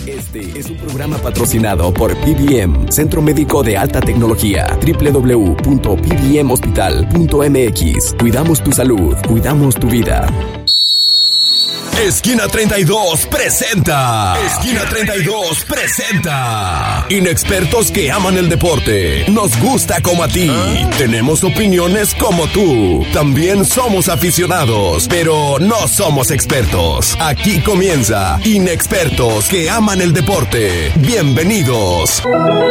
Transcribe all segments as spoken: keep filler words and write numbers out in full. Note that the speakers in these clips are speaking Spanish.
Este es un programa patrocinado por P B M, Centro Médico de Alta Tecnología, doble u doble u doble u punto p b m hospital punto m x. Cuidamos tu salud, cuidamos tu vida. Esquina treinta y dos presenta. Esquina treinta y dos presenta. Inexpertos que aman el deporte. Nos gusta como a ti. ¿Ah? Tenemos opiniones como tú. También somos aficionados, pero no somos expertos. Aquí comienza Inexpertos que aman el deporte. Bienvenidos.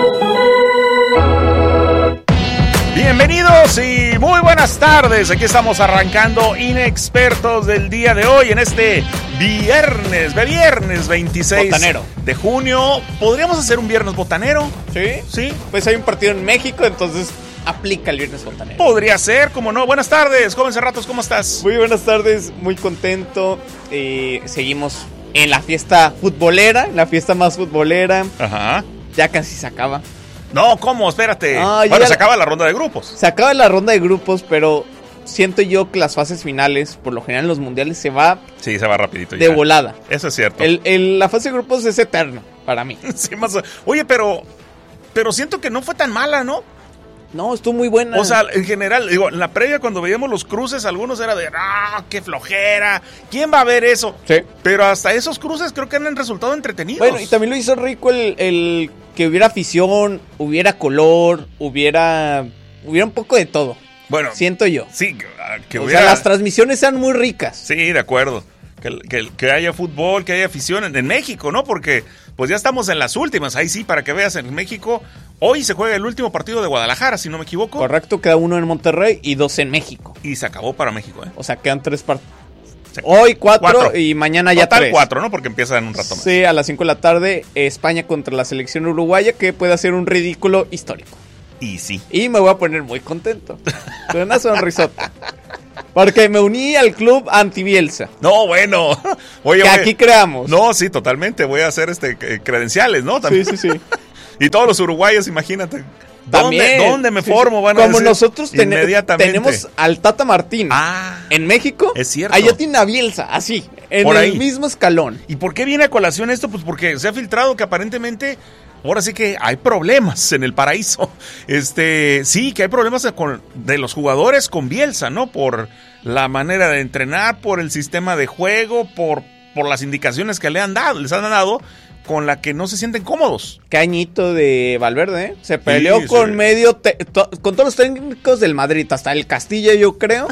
Bienvenidos y muy buenas tardes. Aquí estamos arrancando Inexpertos del día de hoy en este viernes, de viernes veintiséis botanero de junio. ¿Podríamos hacer un viernes botanero? Sí, sí. Pues hay un partido en México, entonces aplica el viernes botanero. Podría ser, como no. Buenas tardes, joven Cerratos, ¿cómo estás? Muy buenas tardes, muy contento. Eh, seguimos en la fiesta futbolera, la fiesta más futbolera. Ajá. Ya casi se acaba. No, ¿cómo? Espérate. Ah, bueno, se la... acaba la ronda de grupos. Se acaba la ronda de grupos, pero siento yo que las fases finales, por lo general en los mundiales, se va... Sí, se va rapidito de ya. volada. Eso es cierto. El, el, la fase de grupos es eterno, para mí. Sí, más... Oye, pero... Pero siento que no fue tan mala, ¿no? No, estuvo muy buena. O sea, en general, digo, en la previa cuando veíamos los cruces, algunos era de, ¡ah, qué flojera! ¿Quién va a ver eso? Sí. Pero hasta esos cruces creo que han resultado entretenidos. Bueno, y también lo hizo rico el, el que hubiera afición, hubiera color, hubiera hubiera un poco de todo. Bueno, siento yo. Sí, que o hubiera... sea, las transmisiones sean muy ricas. Sí, de acuerdo. Que, que, que haya fútbol, que haya afición en, en México, ¿no? Porque pues ya estamos en las últimas. Ahí sí, para que veas, en México hoy se juega el último partido de Guadalajara, si no me equivoco. Correcto, queda uno en Monterrey y dos en México. Y se acabó para México, ¿eh? O sea, quedan tres partidos. Hoy cuatro, cuatro y mañana ya Total tres. cuatro, ¿no? Porque empiezan un rato más. Sí, a las cinco de la tarde, España contra la selección uruguaya, que puede hacer un ridículo histórico. Y sí. Y me voy a poner muy contento. Con una sonrisota. Porque me uní al club anti-Bielsa. No, bueno. Oye, que oye, aquí creamos. No, sí, totalmente. Voy a hacer este credenciales, ¿no? También. Sí, sí, sí. Y todos los uruguayos, imagínate. También. ¿Dónde, ¿dónde me sí, formo? Sí. Van a Como decir nosotros ten- inmediatamente. tenemos al Tata Martino. Ah. En México. Es cierto. Allá tiene a Bielsa, así. En Por el ahí. mismo escalón. ¿Y por qué viene a colación esto? Pues porque se ha filtrado que aparentemente... Ahora sí que hay problemas en el paraíso. Este, sí, que hay problemas con, de los jugadores con Bielsa, ¿no? Por la manera de entrenar, por el sistema de juego, por, por las indicaciones que le han dado, les han dado, con la que no se sienten cómodos. Cañito de Valverde, ¿eh? Se peleó sí, con sí. medio, te, to, con todos los técnicos del Madrid, hasta el Castilla, yo creo.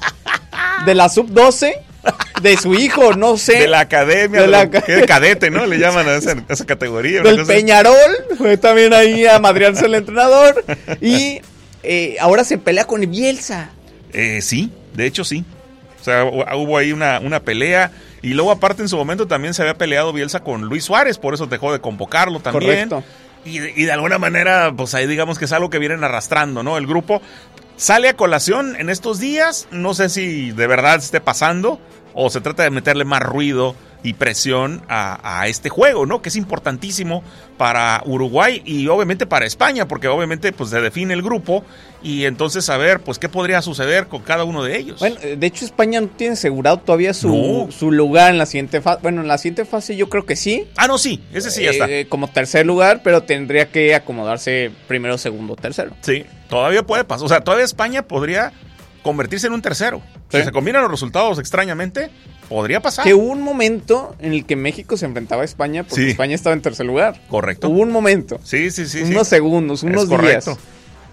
De la sub doce. De su hijo, no sé. De la academia, de de la, la, de cadete, ¿no? Le llaman a esa, a esa categoría. Del Peñarol, fue también ahí a madrearse el entrenador. Y eh, ahora se pelea con Bielsa. Eh, sí, de hecho sí. O sea, hubo ahí una, una pelea. Y luego aparte en su momento también se había peleado Bielsa con Luis Suárez, por eso dejó de convocarlo también. Correcto. Y, y de alguna manera, pues ahí digamos que es algo que vienen arrastrando, ¿no? El grupo sale a colación en estos días. No sé si de verdad esté pasando o se trata de meterle más ruido y presión a, a este juego, ¿no? Que es importantísimo para Uruguay y obviamente para España, porque obviamente pues se define el grupo y entonces saber pues qué podría suceder con cada uno de ellos. Bueno, de hecho España no tiene asegurado todavía su, no. su lugar en la siguiente fase. Bueno, en la siguiente fase yo creo que sí. Ah, no, sí, ese sí ya está. Eh, como tercer lugar, pero tendría que acomodarse primero, segundo, tercero. Sí, todavía puede pasar. O sea, todavía España podría convertirse en un tercero. Sí. Si se combinan los resultados extrañamente, podría pasar. Que hubo un momento en el que México se enfrentaba a España porque sí. España estaba en tercer lugar. Correcto. Hubo un momento. Sí, sí, sí. Unos sí. segundos, unos es correcto. días.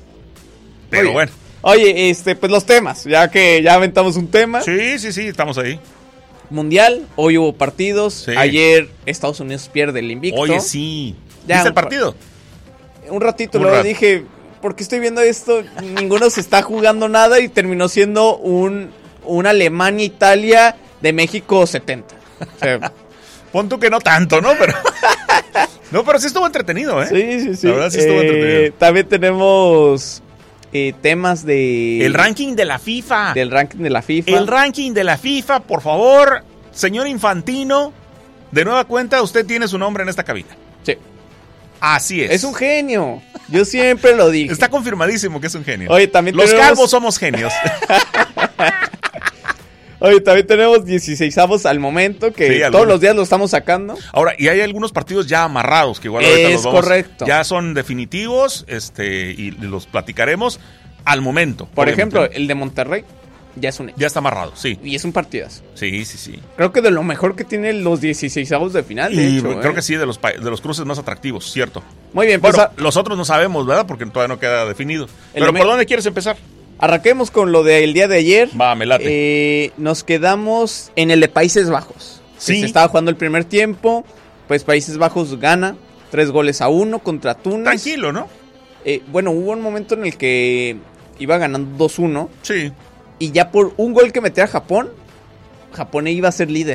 Pero oye, bueno. Oye, este, pues los temas, ya que ya aventamos un tema. Sí, sí, sí, estamos ahí. Mundial, hoy hubo partidos. Sí. Ayer Estados Unidos pierde el invicto. Oye, sí. Ya, ¿Viste el partido? Un ratito, Un luego rato. dije, ¿por qué estoy viendo esto? Ninguno se está jugando nada y terminó siendo un, un Alemania-Italia de México setenta. O sea, Pon tú que no tanto, ¿no? Pero no, pero sí estuvo entretenido, ¿eh? sí, sí, sí. La verdad sí estuvo Eh, entretenido. También tenemos eh, temas de... El ranking de la FIFA. Del ranking de la FIFA. El ranking de la FIFA, por favor, señor Infantino, de nueva cuenta, usted tiene su nombre en esta cabina. Sí. Así es. Es un genio. Yo siempre lo dije. Está confirmadísimo que es un genio. Oye, también Los tenemos... calvos somos genios. Oye, también tenemos dieciseisavos al momento, que Sí, todos algunos. los días lo estamos sacando. Ahora, y hay algunos partidos ya amarrados, que igual ahorita Es los vamos, correcto. ya son definitivos, este, y los platicaremos al momento. Por obviamente. ejemplo, el de Monterrey ya es un hecho. Ya está amarrado, sí. Y es un partidazo. Sí, sí, sí. Creo que de lo mejor que tiene los dieciseisavos de final, de Y hecho, creo ¿eh? que sí, de los, pa- de los cruces más atractivos, cierto. Muy bien, pues Bueno, a- los otros no sabemos, ¿verdad? Porque todavía no queda definido. Pero Eleme- ¿por dónde quieres empezar? arranquemos con lo del día de ayer. Va, me late. Eh, nos quedamos en el de Países Bajos. que Sí. Se estaba jugando el primer tiempo. Pues Países Bajos gana tres goles a uno contra Túnez. Tranquilo, ¿no? Eh, bueno, hubo un momento en el que iba ganando dos uno. Sí. Y ya por un gol que metiera Japón, Japón iba a ser líder.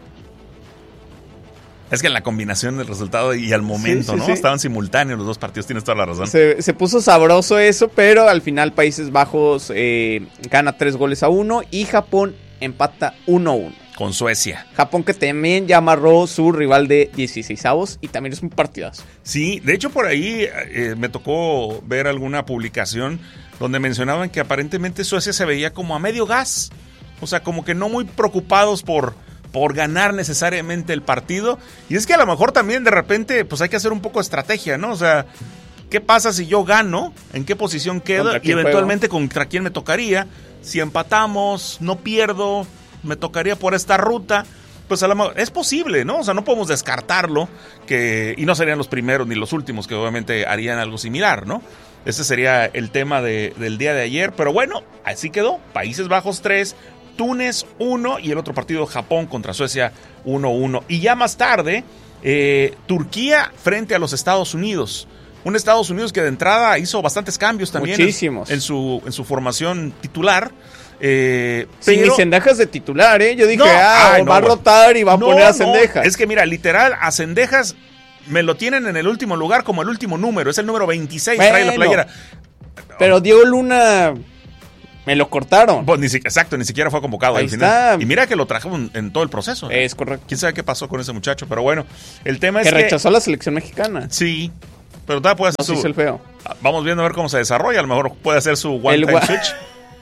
Es que en la combinación del resultado y al momento, Sí, sí, ¿no? sí. Estaban simultáneos los dos partidos, tienes toda la razón. Se, se puso sabroso eso, pero al final Países Bajos eh, gana tres goles a uno y Japón empata uno a uno. Con Suecia. Japón que también ya amarró su rival de dieciseisavos y también es un partidazo. Sí, de hecho por ahí eh, me tocó ver alguna publicación donde mencionaban que aparentemente Suecia se veía como a medio gas. O sea, como que no muy preocupados por, por ganar necesariamente el partido. Y es que a lo mejor también de repente pues hay que hacer un poco de estrategia, ¿no? O sea, ¿qué pasa si yo gano? ¿En qué posición quedo? ¿Contra Y quién eventualmente contra quién me tocaría. Si empatamos, no pierdo, me tocaría por esta ruta. Pues a lo mejor es posible, ¿no? O sea, no podemos descartarlo, que y no serían los primeros ni los últimos que obviamente harían algo similar, ¿no? Ese sería el tema de, del día de ayer. Pero bueno, así quedó. Países Bajos tres, Túnez uno y el otro partido Japón contra Suecia uno uno. Y ya más tarde, eh, Turquía frente a los Estados Unidos. Un Estados Unidos que de entrada hizo bastantes cambios también Muchísimos. En, en, su, en su formación titular. Eh, Sin pero- ni Cendejas de titular, ¿eh? Yo dije, No, ah, ay, o no, va a güey. rotar y va a No, poner a no, Cendejas. Es que mira, literal, a Cendejas me lo tienen en el último lugar como el último número. Es el número veintiséis, trae la Bueno. playera. Pero Diego Luna me lo cortaron. Pues, ni si- exacto, ni siquiera fue convocado Ahí al final. está. Y mira que lo trajeron en, en todo el proceso. Es correcto. ¿Quién sabe qué pasó con ese muchacho? Pero bueno, el tema Que es que... rechazó la selección mexicana. Sí, pero todavía puede hacer No se su... hizo el feo. Vamos viendo a ver cómo se desarrolla. A lo mejor puede hacer su One El Time gua- Switch.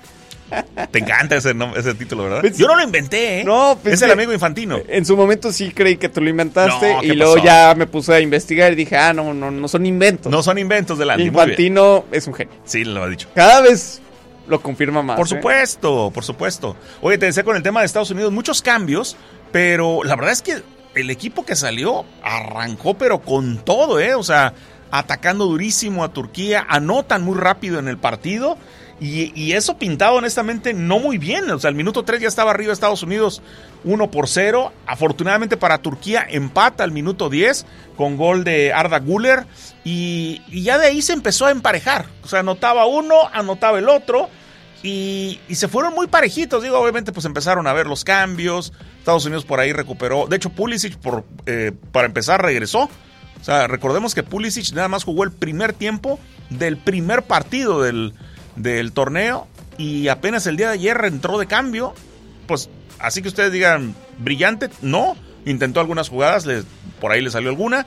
Te encanta ese, nom- ese título, ¿verdad? Pues- Yo no lo inventé, ¿eh? No, pues es el que- amigo Infantino. En su momento sí creí que tú lo inventaste No, ¿qué y luego pasó? ya me puse a investigar y dije, ah, no, no, no son inventos. No son inventos del Andy. Muy bien. Infantino es un genio. Sí, lo ha dicho. Cada vez lo confirma más. Por ¿eh? supuesto, por supuesto. Oye, te decía con el tema de Estados Unidos, muchos cambios, pero la verdad es que el equipo que salió arrancó, pero con todo, ¿eh? O sea, atacando durísimo a Turquía, anotan muy rápido en el partido y, y eso pintaba honestamente no muy bien. O sea, al minuto tres ya estaba arriba Estados Unidos uno por cero. Afortunadamente para Turquía empata al minuto diez con gol de Arda Güler y, y ya de ahí se empezó a emparejar. O sea, anotaba uno, anotaba el otro. Y, y se fueron muy parejitos, digo, obviamente pues empezaron a ver los cambios, Estados Unidos por ahí recuperó, de hecho Pulisic por, eh, para empezar regresó, o sea, recordemos que Pulisic nada más jugó el primer tiempo del primer partido del, del torneo y apenas el día de ayer entró de cambio, pues así que ustedes digan, brillante, no, intentó algunas jugadas, les, por ahí le salió alguna,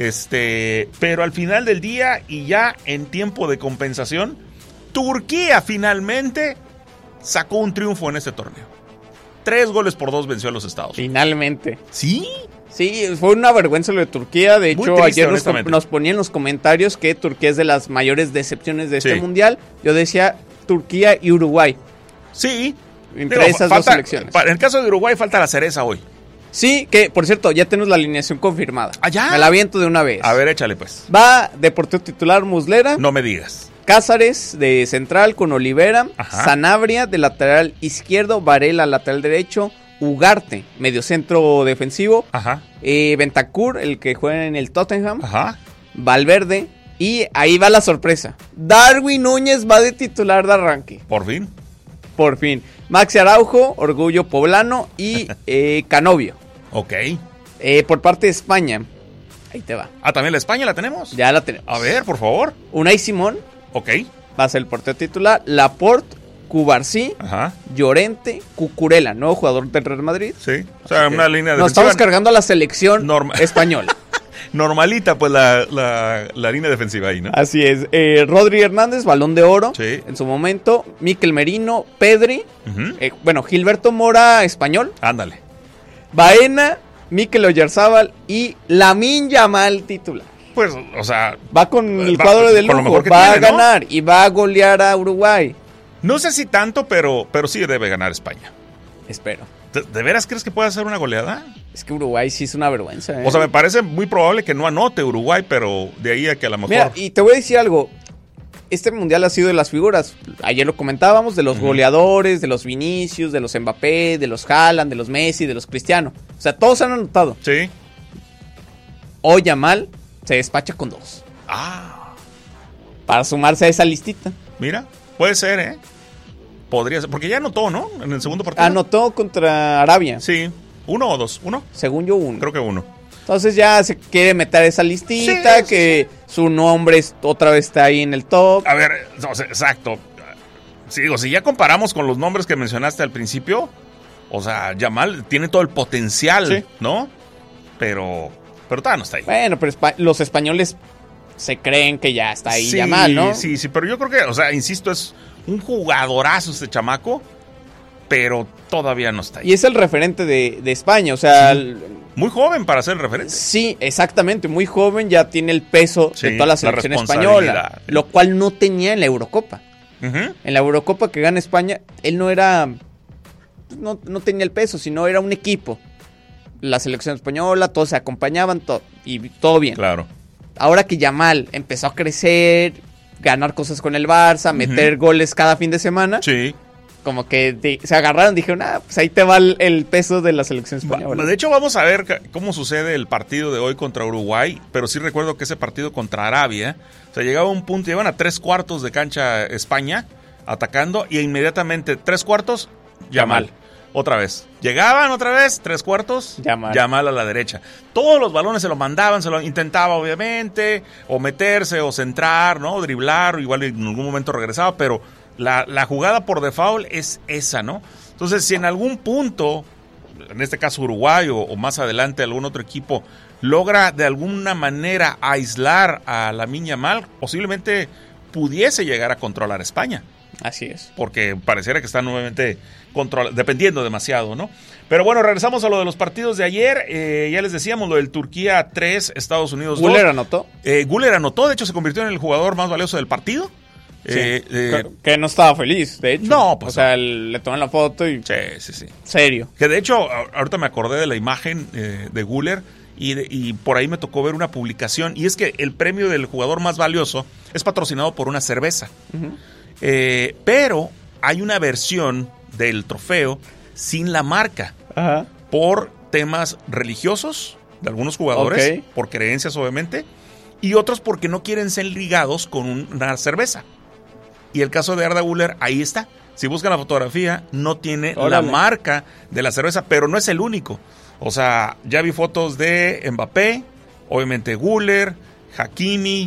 este, pero al final del día y ya en tiempo de compensación, Turquía finalmente sacó un triunfo en este torneo. Tres goles por dos venció a los Estados Unidos. Finalmente. ¿Sí? Sí, fue una vergüenza lo de Turquía. De Muy hecho, triste, ayer nos, honestamente. nos ponían en los comentarios que Turquía es de las mayores decepciones de este Sí. mundial. Yo decía Turquía y Uruguay. Sí. Entre Digo, esas falta- dos selecciones. pa- En el caso de Uruguay falta la cereza hoy. Sí, que por cierto, ya tenemos la alineación confirmada. ¿Ah, ya? Me la aviento de una vez. A ver, échale pues. Va de portero titular Muslera, No me digas. Cázares de central con Olivera, Ajá. Sanabria de lateral izquierdo, Varela lateral derecho, Ugarte, mediocentro defensivo, Ajá. eh, Bentancur, el que juega en el Tottenham, Ajá. Valverde, y ahí va la sorpresa. Darwin Núñez va de titular de arranque, Por fin. por fin. Maxi Araujo, Orgullo Poblano y eh, Canovio. Ok. Eh, por parte de España, ahí te va, Ah, ¿también la España la tenemos? ya la tenemos. A ver, por favor. Unai Simón Ok. va a ser el portero titular, Laporte, Cubarsí, Ajá. Llorente, Cucurella, nuevo jugador del Real Madrid. Sí. O sea, una línea de Nos estamos cargando a la selección Norma- española. Normalita, pues, la, la, la línea defensiva ahí, ¿no? Así es. Eh, Rodri Hernández, Balón de Oro. Sí. En su momento. Mikel Merino, Pedri. Uh-huh. Eh, bueno, Gilberto Mora, español. Ándale. Baena, Mikel Oyarzábal y Lamine Yamal, titular. Pues, o sea... Va con el va, cuadro de con lo lujo. mejor que Va tiene, a ¿no? ganar y va a golear a Uruguay. No sé si tanto, pero, pero sí debe ganar España. Espero. ¿De, de veras crees que puede hacer una goleada? Es que Uruguay sí es una vergüenza. ¿eh? O sea, me parece muy probable que no anote Uruguay, pero de ahí a que a lo mejor... Mira, y te voy a decir algo. Este mundial ha sido de las figuras. Ayer lo comentábamos, de los uh-huh. goleadores, de los Vinicius, de los Mbappé, de los Haaland, de los Messi, de los Cristiano. O sea, todos han anotado. Sí. Hoy Yamal se despacha con dos. Ah. Para sumarse a esa listita. Mira, puede ser, ¿eh? Podría ser, porque ya anotó, ¿no? En el segundo partido. Anotó contra Arabia. Sí. ¿Uno o dos? ¿Uno? Según yo, uno. Creo que uno. Entonces ya se quiere meter esa listita, sí, que sí. Su nombre es, otra vez está ahí en el top. A ver, o sea, exacto. Sí, digo, si ya comparamos con los nombres que mencionaste al principio, o sea, Yamal tiene todo el potencial, sí. ¿no? Pero, pero todavía no está ahí. Bueno, pero espa- los españoles se creen que ya está ahí sí, Yamal, ¿no? Sí, sí, pero yo creo que, o sea, insisto, es un jugadorazo este chamaco, pero todavía no está ahí. Y es el referente de, de España, o sea... Sí. El, muy joven para ser referente. Sí, exactamente, muy joven, ya tiene el peso sí, de toda la selección la española, lo cual no tenía en la Eurocopa. Uh-huh. En la Eurocopa que gana España, él no era, no, no tenía el peso, sino era un equipo. La selección española, todos se acompañaban, todo, y todo bien. Claro. Ahora que Yamal empezó a crecer, ganar cosas con el Barça, uh-huh. meter goles cada fin de semana. Sí. Como que de, se agarraron, dijeron, ah, pues ahí te va el, el peso de la selección española. De hecho, vamos a ver cómo sucede el partido de hoy contra Uruguay, pero sí recuerdo que ese partido contra Arabia, o sea, llegaba a un punto, llevan a tres cuartos de cancha España, atacando, y inmediatamente, tres cuartos, Yamal. Yamal. Otra vez. Llegaban otra vez, tres cuartos, Yamal. Yamal a la derecha. Todos los balones se lo mandaban, se lo intentaba obviamente, o meterse, o centrar, ¿no? O driblar, o igual en algún momento regresaba, pero... La, la jugada por default es esa, ¿no? Entonces, si en algún punto, en este caso Uruguay o, o más adelante algún otro equipo, logra de alguna manera aislar a Lamine Yamal, posiblemente pudiese llegar a controlar a España. Así es. Porque pareciera que está nuevamente control, dependiendo demasiado, ¿no? Pero bueno, regresamos a lo de los partidos de ayer. Eh, ya les decíamos lo del Turquía tres, Estados Unidos dos. ¿Guller anotó? Eh, Guller anotó, de hecho se convirtió en el jugador más valioso del partido. Sí, eh, eh, que, que no estaba feliz, de hecho. No, pues. O sea, el, le toman la foto y. Sí, sí, sí. Serio. Que de hecho, ahorita me acordé de la imagen eh, de Guller y, de, y por ahí me tocó ver una publicación. Y es que el premio del jugador más valioso es patrocinado por una cerveza. Uh-huh. Eh, pero hay una versión del trofeo sin la marca. Uh-huh. Por temas religiosos de algunos jugadores, okay. Por creencias obviamente, y otros porque no quieren ser ligados con una cerveza. Y el caso de Arda Güler, ahí está. Si buscan la fotografía, no tiene Órale. La marca de la cerveza, pero no es el único. O sea, ya vi fotos de Mbappé, obviamente Güler, Hakimi,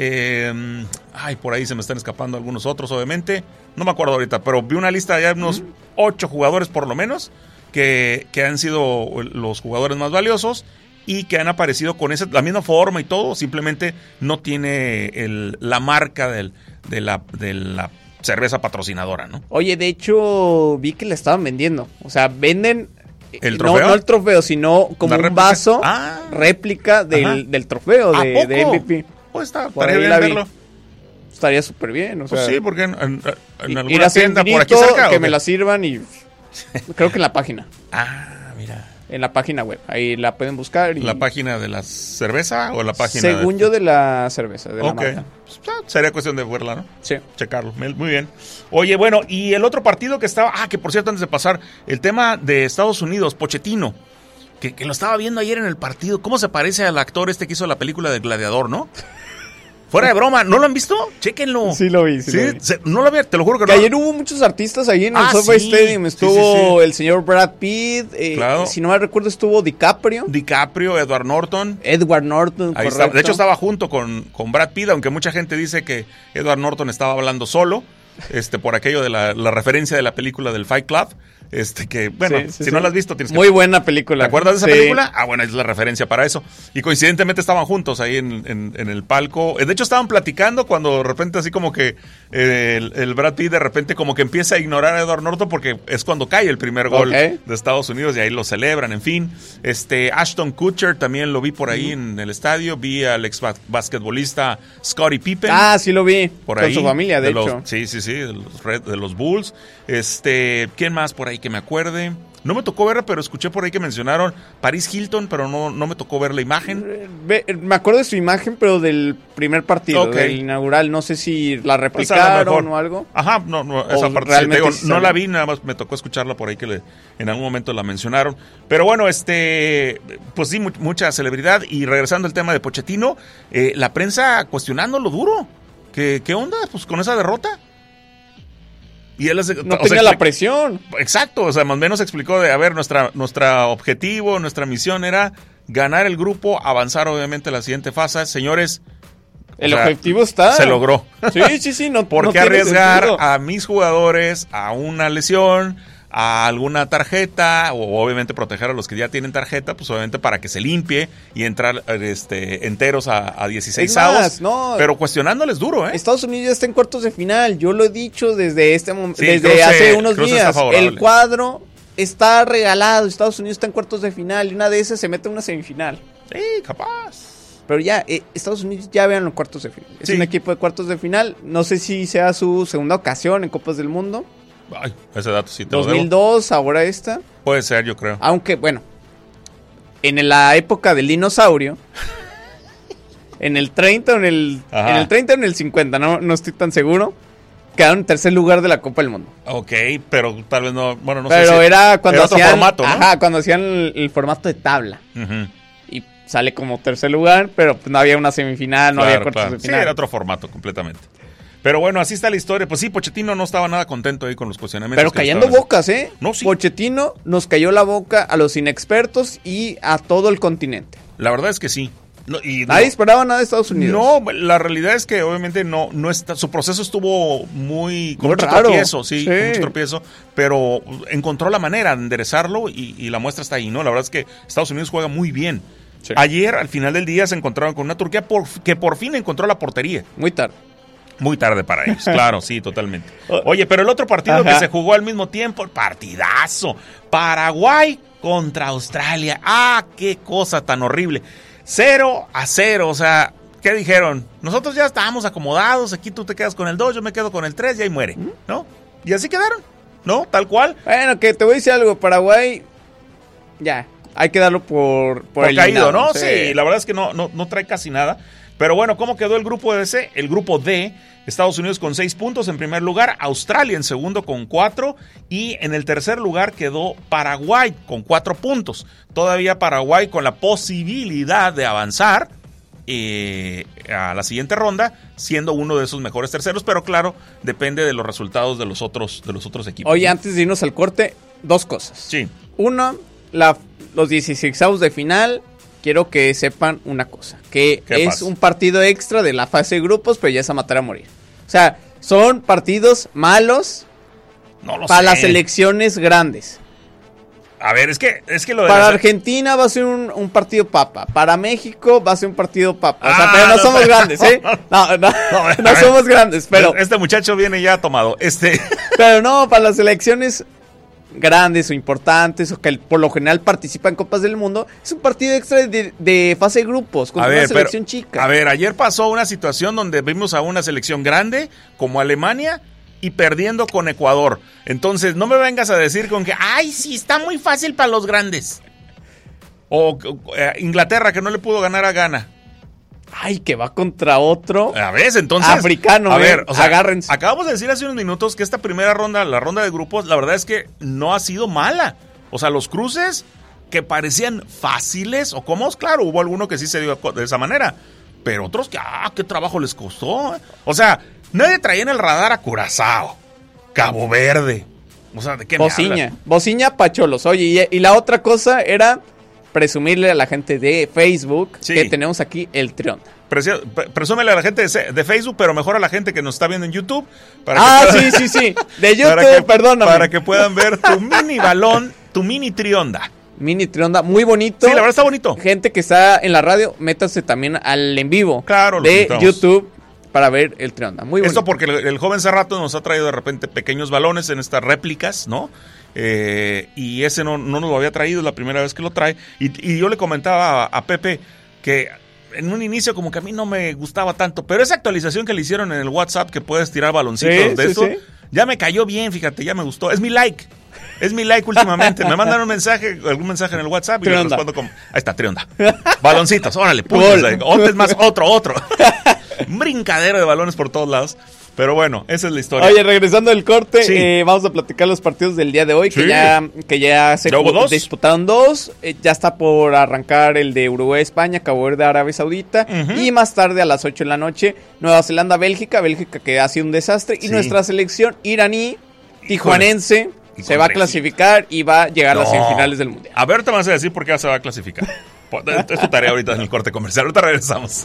eh, ay, por ahí se me están escapando algunos otros, obviamente. No me acuerdo ahorita, pero vi una lista de unos ocho mm. jugadores por lo menos, que, que han sido los jugadores más valiosos y que han aparecido con esa, la misma forma y todo, simplemente no tiene el, la marca del... De la, de la cerveza patrocinadora, ¿no? Oye, de hecho, vi que la estaban vendiendo. O sea, venden... ¿El trofeo? No, no el trofeo, sino como un réplica? vaso ah. réplica del, del trofeo de, de M V P. Pues está, estaría bien verlo. Estaría súper bien, o sea... Pues sí, porque en, en, en alguna ir a tienda infinito, por aquí cerca... Que me la sirvan y... Creo que en la página. Ah, mira... En la página web, ahí la pueden buscar. Y... ¿La página de la cerveza o la página? Según de... yo, de la cerveza, de okay. la marca. Pues, sería cuestión de verla, ¿no? Sí. Checarlo, muy bien. Oye, bueno, y el otro partido que estaba... Ah, que por cierto, antes de pasar, el tema de Estados Unidos, Pochettino, que, que lo estaba viendo ayer en el partido. ¿Cómo se parece al actor este que hizo la película del Gladiador, no? Fuera de broma, ¿no lo han visto? Chéquenlo. Sí lo vi, sí, ¿Sí? lo vi. Se, no lo vi, te lo juro que, que no. Ayer hubo muchos artistas ahí en el ah, SoFi sí, Stadium. Estuvo sí, sí, sí. el señor Brad Pitt. Eh, claro. Si no me recuerdo, estuvo DiCaprio. DiCaprio, Edward Norton. Edward Norton, ahí correcto. Está. De hecho, estaba junto con, con Brad Pitt, aunque mucha gente dice que Edward Norton estaba hablando solo, este, por aquello de la, la referencia de la película del Fight Club. Este que, bueno, Sí, sí, si sí. no la has visto, tienes que... Muy buena película. ¿Te acuerdas de esa Sí. película? Ah, bueno, es la referencia para eso. Y coincidentemente estaban juntos ahí en, en, en el palco. De hecho, estaban platicando cuando de repente así como que eh, el, el Brad Pitt de repente como que empieza a ignorar a Edward Norton porque es cuando cae el primer gol Okay. de Estados Unidos y ahí lo celebran, en fin. Este Ashton Kutcher también lo vi por ahí mm. en el estadio. Vi al ex basquetbolista Scottie Pippen. Ah, sí lo vi. Por con ahí, su familia, de, de hecho. Los, sí, sí, sí, de los, Red, de los Bulls. Este, ¿quién más por ahí que me acuerde? No me tocó verla, pero escuché por ahí que mencionaron Paris Hilton, pero no, no me tocó ver la imagen. Ve, me acuerdo de su imagen, pero del primer partido, Ok. del inaugural. No sé si la Pues a lo replicaron mejor. o algo. Ajá, no, no, esa O parte sí, te realmente digo, sí no salió. la vi, nada más me tocó escucharla por ahí que le, en algún momento la mencionaron. Pero bueno, este, pues sí, mu- mucha celebridad. Y regresando al tema de Pochettino, eh, la prensa cuestionando lo duro. ¿Qué, ¿Qué onda? Pues con esa derrota. Y él es, No o tenía sea, la presión. Exacto, o sea, más o menos explicó de, a ver, nuestra, nuestra objetivo, nuestra misión era ganar el grupo, avanzar obviamente a la siguiente fase. Señores, El o sea, objetivo está. se logró. Sí, sí, sí. No, ¿Por no qué tiene arriesgar sentido. a mis jugadores a una lesión, a alguna tarjeta, o obviamente proteger a los que ya tienen tarjeta, pues obviamente para que se limpie y entrar este, enteros a, a dieciséis Es más, avos? no. Pero cuestionándoles duro, ¿eh? Estados Unidos ya está en cuartos de final. Yo lo he dicho desde este momento, Sí, desde Cruz, hace eh, unos Cruz está días. favorable. El cuadro está regalado. Estados Unidos está en cuartos de final y una de esas se mete a una semifinal. Sí, capaz. Pero ya, eh, Estados Unidos ya vean los cuartos de final. Es Sí. un equipo de cuartos de final. No sé si sea su segunda ocasión en Copas del Mundo. Ay, ese dato sí te lo dos mil debo. dos, ahora esta. Puede ser, yo creo. Aunque, bueno, en la época del dinosaurio, en el treinta o en el, Ajá. en el treinta o en el cincuenta, no, no estoy tan seguro, quedaron en tercer lugar de la Copa del Mundo. Ok, pero tal vez no, bueno, no Pero sé si... era cuando era otro hacían, formato, ¿no? ajá, cuando hacían el, el formato de tabla. Ujú. Y sale como tercer lugar, pero pues no había una semifinal, no Claro, había cuartos claro. de Sí, final. era otro formato completamente. Pero bueno, así está la historia. Pues sí, Pochettino no estaba nada contento ahí con los cuestionamientos. Pero que le callando estaban bocas, ¿eh? No, sí. Pochettino nos cayó la boca a los inexpertos y a todo el continente. haciendo. La verdad es que sí. No, y Nadie no, esperaba nada de Estados Unidos. no, la realidad es que obviamente no, no está, su proceso estuvo muy, con Muy mucho raro. tropiezo, sí, Sí. con mucho tropiezo, pero encontró la manera de enderezarlo y, y la muestra está ahí, ¿no? La verdad es que Estados Unidos juega muy bien. Sí. Ayer, al final del día, se encontraron con una Turquía por, que por fin encontró la portería. Muy tarde. Muy tarde para ellos, claro, sí, totalmente. Oye, pero el otro partido Ajá. que se jugó al mismo tiempo, partidazo. Paraguay contra Australia. Ah, qué cosa tan horrible. Cero a cero, o sea, ¿qué dijeron? Nosotros ya estábamos acomodados, aquí tú te quedas con el dos, yo me quedo con el tres y ahí muere, ¿no? Y así quedaron, ¿no? Tal cual. Bueno, que te voy a decir algo. Paraguay, ya, hay que darlo por, por, Por caído, eliminado. ¿no? Sí. la verdad es que no, no, no trae casi nada. Pero bueno, ¿cómo quedó el grupo de C? El grupo D, Estados Unidos con seis puntos en primer lugar, Australia en segundo con cuatro y en el tercer lugar quedó Paraguay con cuatro puntos. Todavía Paraguay con la posibilidad de avanzar eh, a la siguiente ronda, siendo uno de esos mejores terceros, pero claro, depende de los resultados de los otros, de los otros equipos. Oye, antes de irnos al corte, dos cosas. Sí. Uno, la, los dieciseisavos de final, quiero que sepan una cosa, que ¿Qué es pasa? un partido extra de la fase de grupos, pero ya es a matar a morir. O sea, son partidos malos No lo para sé. las selecciones grandes. A ver, es que, es que lo de Para las- Argentina va a ser un, un partido papa. Para México va a ser un partido papa. O sea, Ah, pero no, no, somos pero- grandes, ¿eh? No, no, No, no, a ver. somos grandes, pero, Este muchacho viene ya tomado. Este... pero no, para las selecciones grandes o importantes o que por lo general participan en Copas del Mundo, es un partido extra de, de fase de grupos contra una selección pero, chica. A ver, ayer pasó una situación donde vimos a una selección grande como Alemania y perdiendo con Ecuador. Entonces, no me vengas a decir con que, ay, sí, está muy fácil para los grandes. O eh, Inglaterra, que no le pudo ganar a Ghana. Ay, que va contra otro. A ver, entonces... Africano, a eh, ver, o sea, agárrense. acabamos de decir hace unos minutos que esta primera ronda, la ronda de grupos, la verdad es que no ha sido mala. O sea, los cruces que parecían fáciles o cómodos, claro, hubo alguno que sí se dio de esa manera. Pero otros que, ah, qué trabajo les costó. ¿eh? O sea, nadie traía en el radar a Curazao, Cabo Verde. O sea, ¿de qué me Bociña, hablas? Bociña Pacholos. Oye, y, y la otra cosa era presumirle a la gente de Facebook Sí. que tenemos aquí el Trionda. Precio- pre- Presúmele a la gente de, se- de Facebook, pero mejor a la gente que nos está viendo en YouTube. Para Ah, que sí, sí, sí. De para YouTube, que- perdóname. Para que puedan ver tu mini balón, tu mini Trionda. Mini Trionda, muy bonito. Sí, la verdad está bonito. Gente que está en la radio, métanse también al en vivo Claro, los de invitamos. YouTube para ver el Trionda. Muy bonito. Esto porque el, el joven Cerrato nos ha traído de repente pequeños balones en estas réplicas, ¿no? Eh, y ese no, no nos lo había traído, es la primera vez que lo trae. Y, y yo le comentaba a, a Pepe que en un inicio como que a mí no me gustaba tanto, pero esa actualización que le hicieron en el WhatsApp que puedes tirar baloncitos Sí, de sí, eso, sí. ya me cayó bien, fíjate, ya me gustó. Es mi like. Es mi like últimamente. Me mandan un mensaje, algún mensaje en el WhatsApp y le Trionda. respondo como, ahí está, Trionda. Baloncitos, órale, puños. Gol. Otro es más, otro, otro. Un brincadero de balones por todos lados. Pero bueno, esa es la historia. Oye, regresando del corte, Sí. eh, vamos a platicar los partidos del día de hoy, que Sí. ya que ya se ¿Ya hubo ju- dos? disputaron dos. Eh, ya está por arrancar el de Uruguay-España, Cabo Verde, Arabia Saudita. Ujú. Y más tarde, a las ocho de la noche, Nueva Zelanda-Bélgica. Bélgica que ha sido un desastre. Y Sí. nuestra selección iraní, tijuanense, Y se con va a Regina. clasificar y va a llegar a las No. semifinales del Mundial. A ver, te vas a decir por qué se va a clasificar. Es tu tarea ahorita en el corte comercial. Ahorita regresamos.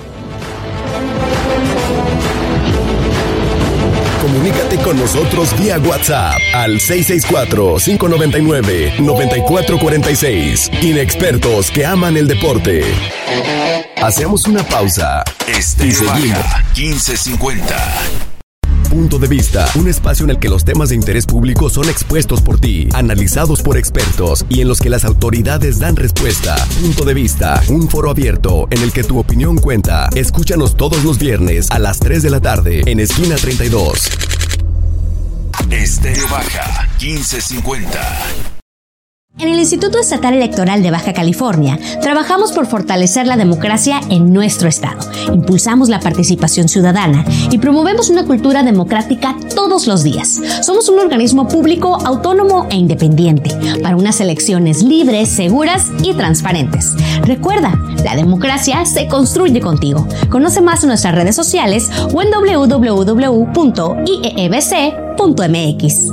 Comunícate con nosotros vía WhatsApp al seis seis cuatro, cinco nueve nueve, nueve cuatro cuatro seis. Inexpertos que aman el deporte. Hacemos una pausa y Estéreo seguimos. Baja quince cincuenta. Punto de Vista, un espacio en el que los temas de interés público son expuestos por ti, analizados por expertos y en los que las autoridades dan respuesta. Punto de Vista, un foro abierto en el que tu opinión cuenta. Escúchanos todos los viernes a las tres de la tarde en Esquina treinta y dos. Estéreo Baja quince cincuenta. En el Instituto Estatal Electoral de Baja California, trabajamos por fortalecer la democracia en nuestro estado. Impulsamos la participación ciudadana y promovemos una cultura democrática todos los días. Somos un organismo público, autónomo e independiente para unas elecciones libres, seguras y transparentes. Recuerda, la democracia se construye contigo. Conoce más en nuestras redes sociales o en doble u doble u doble u punto i e e b c punto m x.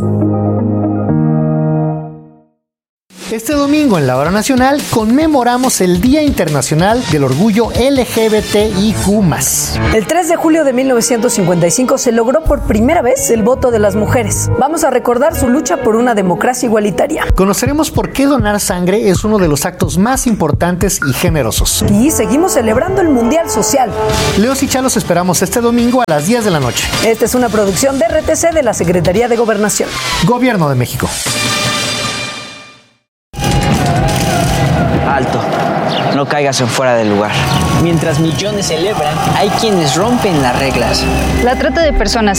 Este domingo en la Hora Nacional conmemoramos el Día Internacional del Orgullo L G B T I Q más. El tres de julio de mil novecientos cincuenta y cinco se logró por primera vez el voto de las mujeres. Vamos a recordar su lucha por una democracia igualitaria. Conoceremos por qué donar sangre es uno de los actos más importantes y generosos. Y seguimos celebrando el Mundial Social. Leos y Chá los esperamos este domingo a las diez de la noche. Esta es una producción de R T C de la Secretaría de Gobernación. Gobierno de México. Alto, no caigas en fuera del lugar. Mientras millones celebran, hay quienes rompen las reglas. La trata de personas